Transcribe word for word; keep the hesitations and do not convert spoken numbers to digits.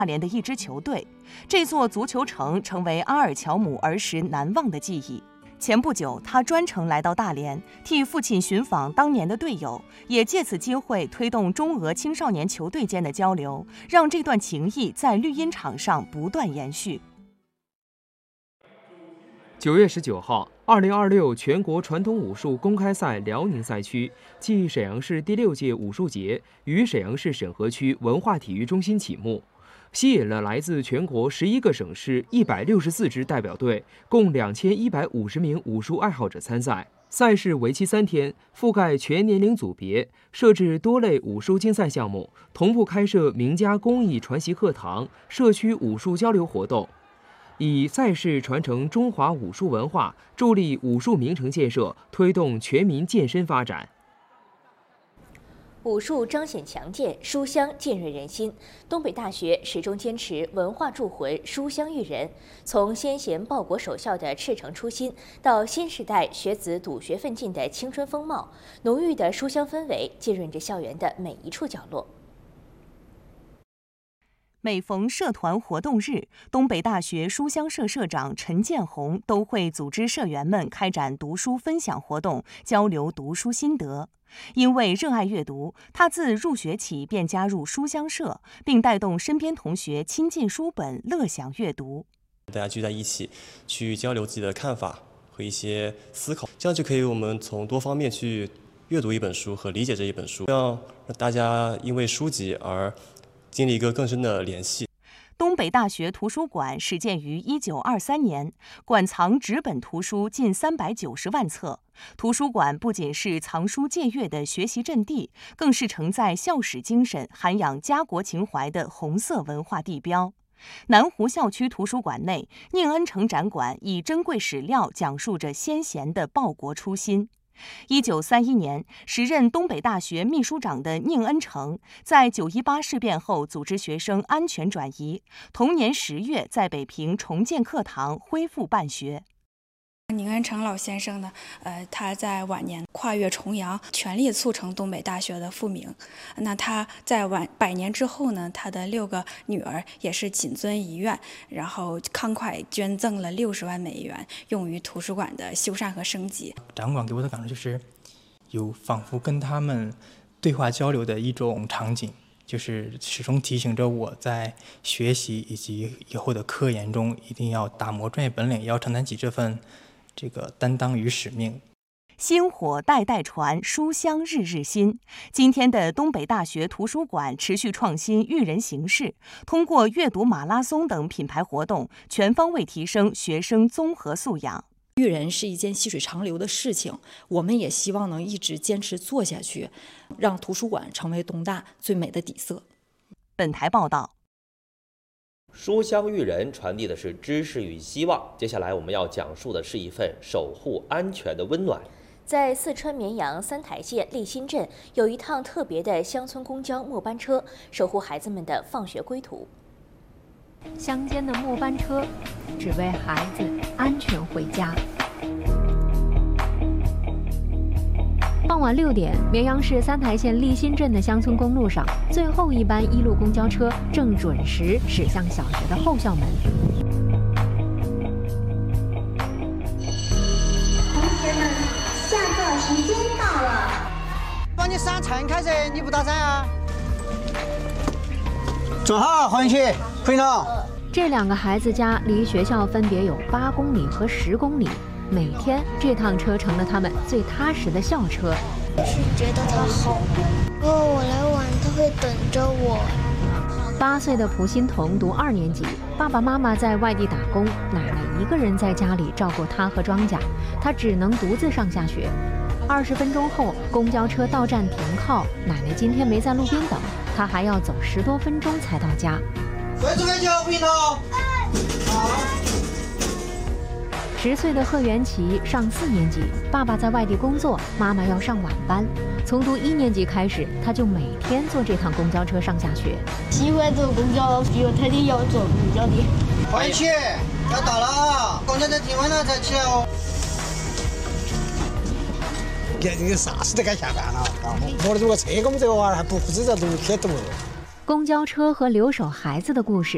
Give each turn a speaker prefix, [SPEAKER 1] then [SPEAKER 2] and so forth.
[SPEAKER 1] 大连的一支球队，这座足球城成为阿尔乔姆儿时难忘的记忆。前不久，他专程来到大连，替父亲寻访当年的队友，也借此机会推动中俄青少年球队间的交流，让这段情谊在绿茵场上不断延续。
[SPEAKER 2] 九月十九号，二零二六全国传统武术公开赛辽宁赛区暨沈阳市第六届武术节于沈阳市沈河区文化体育中心启幕，吸引了来自全国十一个省市一百六十四支代表队，共两千一百五十名武术爱好者参赛。赛事为期三天，覆盖全年龄组别，设置多类武术竞赛项目，同步开设名家公益传习课堂、社区武术交流活动。以赛事传承中华武术文化，助力武术名城建设，推动全民健身发展。
[SPEAKER 3] 武术彰显强健，书香浸润人心。东北大学始终坚持文化铸魂，书香育人。从先贤报国守校的赤诚初心，到新时代学子笃学奋进的青春风貌，浓郁的书香氛围浸润着校园的每一处角落。
[SPEAKER 1] 每逢社团活动日，东北大学书香社社长陈建红都会组织社员们开展读书分享活动，交流读书心得。因为热爱阅读，他自入学起便加入书香社，并带动身边同学亲近书本，乐享阅读。
[SPEAKER 4] 大家聚在一起，去交流自己的看法和一些思考，这样就可以我们从多方面去阅读一本书和理解这一本书，让大家因为书籍而建立一个更深的联系。
[SPEAKER 1] 东北大学图书馆始建于一九二三年，馆藏纸本图书近三百九十万册。图书馆不仅是藏书借阅的学习阵地，更是承载校史精神、涵养家国情怀的红色文化地标。南湖校区图书馆内，宁恩城展馆以珍贵史料讲述着先贤的报国初心。一九三一年，时任东北大学秘书长的宁恩城，在九一八事变后组织学生安全转移。同年十月，在北平重建课堂，恢复办学。
[SPEAKER 5] 宁恩城老先生呢，呃，他在晚年跨越重洋，全力促成东北大学的复明。那他在晚百年之后呢，他的六个女儿也是谨遵遗愿，然后慷慨捐赠了六十万美元，用于图书馆的修缮和升级。
[SPEAKER 6] 展馆给我的感受就是，有仿佛跟他们对话交流的一种场景。就是始终提醒着我在学习以及以后的科研中，一定要打磨专业本领，要承担起这份这个担当与使命。
[SPEAKER 1] 薪火代代传，书香日日新。今天的东北大学图书馆持续创新育人形式，通过阅读马拉松等品牌活动，全方位提升学生综合素养。
[SPEAKER 7] 育人是一件细水长流的事情，我们也希望能一直坚持做下去，让图书馆成为东大最美的底色。
[SPEAKER 1] 本台报道。
[SPEAKER 8] 书香育人传递的是知识与希望，接下来我们要讲述的是一份守护安全的温暖。
[SPEAKER 3] 在四川绵阳三台县立新镇，有一趟特别的乡村公交末班车，守护孩子们的放学归途。
[SPEAKER 9] 乡间的末班车，只为孩子安全回家。傍晚六点，绵阳市三台县立新镇的乡村公路上，最后一班一路公交车正准时驶向小学的后校门。
[SPEAKER 10] 同学们，下课时间到了。
[SPEAKER 11] 帮你上乘开噻，你不打伞啊？坐好，回去，回了。
[SPEAKER 9] 这两个孩子家离学校分别有八公里和十公里。每天这趟车成了他们最踏实的校车。
[SPEAKER 12] 是觉得他好，如果我来晚，他会等着我。
[SPEAKER 9] 八岁的蒲欣彤读二年级，爸爸妈妈在外地打工，奶奶一个人在家里照顾他和庄稼，他只能独自上下学。二十分钟后，公交车到站停靠，奶奶今天没在路边等，他还要走十多分钟才到家。
[SPEAKER 11] 快走快走，平头。好。
[SPEAKER 9] 十岁的贺元琪上四年级，爸爸在外地工作，妈妈要上晚班。从读一年级开始，他就每天坐这趟公交车上下学。
[SPEAKER 12] 喜欢坐公交，比我特地要坐公交的。
[SPEAKER 11] 回去，要到了啊！公交车停稳了才起来哦。你你啥时都该下班了？我如果车我们这个娃儿还不知道读写读。
[SPEAKER 9] 公交车和留守孩子的故事，